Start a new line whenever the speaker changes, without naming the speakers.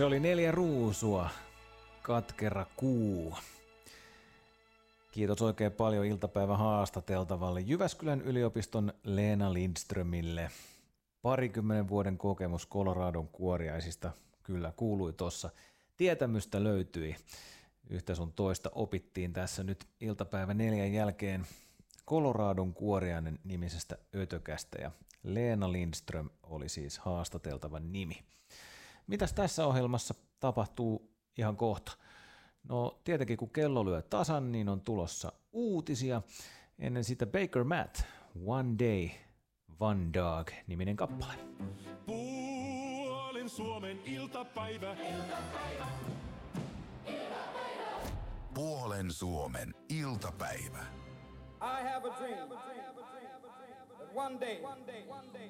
Se oli 4 ruusua, katkera kuu. Kiitos oikein paljon iltapäivän haastateltavalle Jyväskylän yliopiston Leena Lindströmille. 20 vuoden kokemus Coloradon kuoriaisista kyllä kuului tuossa. Tietämystä löytyi. Yhtä sun toista opittiin tässä nyt iltapäivä 4 jälkeen Coloradon kuoriainen nimisestä ötökästä ja Leena Lindström oli siis haastateltavan nimi. Mitäs tässä ohjelmassa tapahtuu ihan kohta? No tietenkin kun kello lyö tasan, niin on tulossa uutisia. Ennen sitä Baker Matt, One Day, One Dog niminen kappale.
Puolin Suomen iltapäivä.
Puolen Suomen iltapäivä.
I have a dream that one day